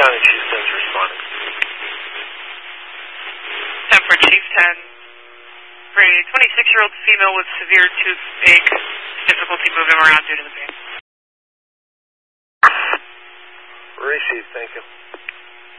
County Chief 10's responding. 10 for Chief 10. For a 26-year-old female with severe toothache, difficulty moving around due to the pain. Received, thank you.